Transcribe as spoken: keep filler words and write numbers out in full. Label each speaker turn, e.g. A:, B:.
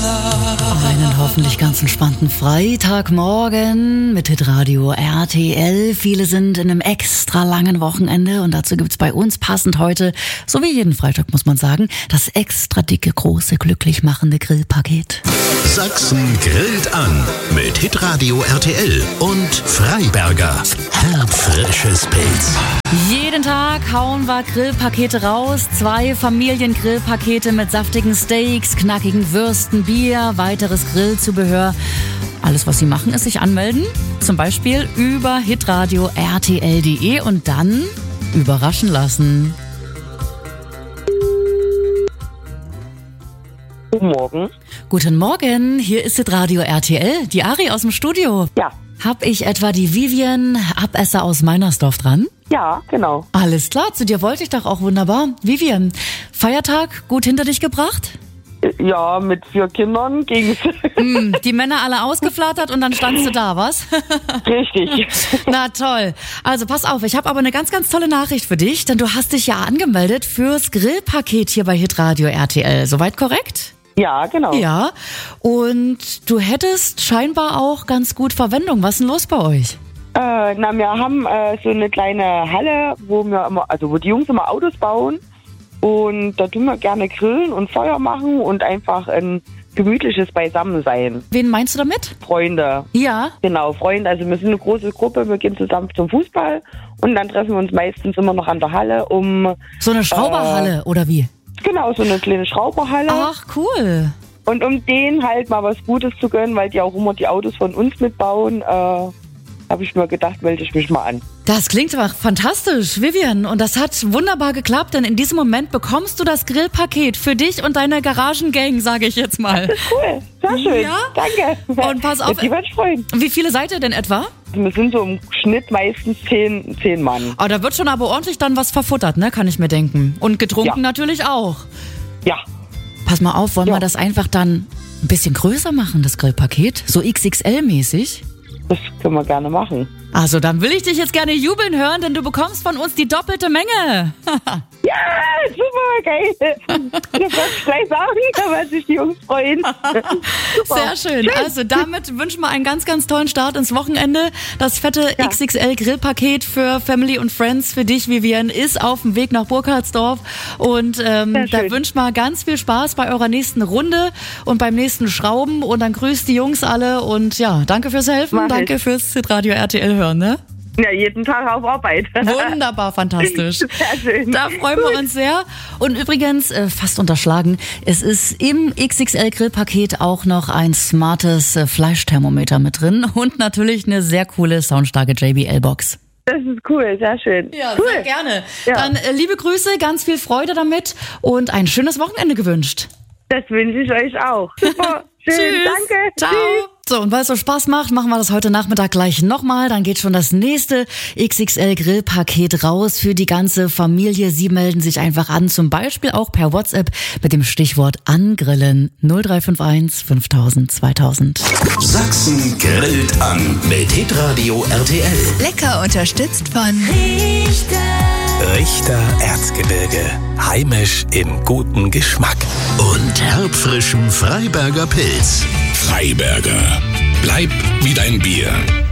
A: Einen hoffentlich ganz entspannten Freitagmorgen mit Hitradio R T L. Viele sind in einem extra langen Wochenende und dazu gibt's bei uns passend heute, so wie jeden Freitag muss man sagen, das extra dicke, große, glücklich machende Grillpaket.
B: Sachsen grillt an mit Hitradio R T L und Freiberger. Herbfrisches Pilz.
A: Jeden Tag hauen wir Grillpakete raus. Zwei Familiengrillpakete mit saftigen Steaks, knackigen Würsten, Bier, weiteres Grillzubehör. Alles, was Sie machen, ist sich anmelden. Zum Beispiel über hitradio R T L punkt de und dann überraschen lassen.
C: Guten Morgen.
A: Guten Morgen, hier ist Hitradio R T L, die Ari aus dem Studio.
C: Ja.
A: Hab ich etwa die Vivian Abesser aus Meinersdorf dran?
C: Ja, genau.
A: Alles klar, zu dir wollte ich doch auch wunderbar. Vivian, Feiertag gut hinter dich gebracht?
C: Ja, mit vier Kindern ging's.
A: Mm, die Männer alle ausgeflattert und dann standst du da, was?
C: Richtig.
A: Na toll. Also pass auf, ich habe aber eine ganz, ganz tolle Nachricht für dich, denn du hast dich ja angemeldet fürs Grillpaket hier bei Hitradio R T L. Soweit korrekt?
C: Ja, genau.
A: Ja, und du hättest scheinbar auch ganz gut Verwendung. Was ist denn los bei euch?
C: Äh, na, wir haben äh, so eine kleine Halle, wo wir immer, also wo die Jungs immer Autos bauen. Und da tun wir gerne grillen und Feuer machen und einfach ein gemütliches Beisammensein.
A: Wen meinst du damit?
C: Freunde.
A: Ja.
C: Genau, Freunde. Also wir sind eine große Gruppe, wir gehen zusammen zum Fußball und dann treffen wir uns meistens immer noch an der Halle, um...
A: So eine Schrauberhalle, äh, oder wie?
C: Genau, so eine kleine Schrauberhalle.
A: Ach, cool.
C: Und um denen halt mal was Gutes zu gönnen, weil die auch immer die Autos von uns mitbauen, äh, habe ich mir gedacht, melde ich mich mal an.
A: Das klingt aber fantastisch, Vivian. Und das hat wunderbar geklappt, denn in diesem Moment bekommst du das Grillpaket für dich und deine Garagengang, sage ich jetzt mal.
C: Das ist cool, sehr schön.
A: Ja?
C: Danke.
A: Und pass auf,
C: die wird freuen.
A: Wie viele seid ihr denn etwa?
C: Wir sind so im Schnitt meistens zehn, zehn Mann.
A: Oh, da wird schon aber ordentlich dann was verfuttert, ne? Kann ich mir denken. Und getrunken
C: Ja.
A: natürlich auch.
C: Ja.
A: Pass mal auf, wollen
C: Ja.
A: wir das einfach dann ein bisschen größer machen, das Grillpaket? So X X L-mäßig?
C: Das können wir gerne machen.
A: Also, dann will ich dich jetzt gerne jubeln hören, denn du bekommst von uns die doppelte Menge.
C: Ja, super, geil. Das wollte ich gleich sagen, weil sich die Jungs freuen.
A: Sehr schön. Also damit wünschen wir einen ganz, ganz tollen Start ins Wochenende. Das fette
C: Ja.
A: X X L-Grillpaket für Family und Friends für dich, Vivian, ist auf dem Weg nach Burkhardsdorf. Und ähm,
C: Sehr
A: da
C: schön.
A: wünschen wir ganz viel Spaß bei eurer nächsten Runde und beim nächsten Schrauben. Und dann grüßt die Jungs alle. Und ja, danke fürs Helfen.
C: Mach ich.
A: Danke fürs Radio R T L hören, ne?
C: Ja, jeden Tag auf Arbeit.
A: Wunderbar, fantastisch.
C: Sehr schön.
A: Da freuen wir uns sehr. Und übrigens, äh, fast unterschlagen, es ist im X X L-Grillpaket auch noch ein smartes äh, Fleischthermometer mit drin und natürlich eine sehr coole, soundstarke J B L-Box.
C: Das ist cool, sehr schön.
A: Ja,
C: cool.
A: sehr gerne.
C: Ja.
A: Dann äh, liebe Grüße, ganz viel Freude damit und ein schönes Wochenende gewünscht.
C: Das wünsche ich euch auch. Super, schön,
A: Tschüss.
C: danke.
A: Ciao.
C: Tschüss.
A: So, und weil es so Spaß macht, machen wir das heute Nachmittag gleich nochmal. Dann geht schon das nächste X X L-Grillpaket raus für die ganze Familie. Sie melden sich einfach an, zum Beispiel auch per WhatsApp mit dem Stichwort Angrillen null drei fünf eins fünftausend zweitausend.
B: Sachsen grillt an mit Hitradio R T L.
D: Lecker unterstützt von
B: Richter Erzgebirge. Heimisch im guten Geschmack. Und herbfrischem Freiberger Pilz.
E: Freiberger. Bleib wie dein Bier.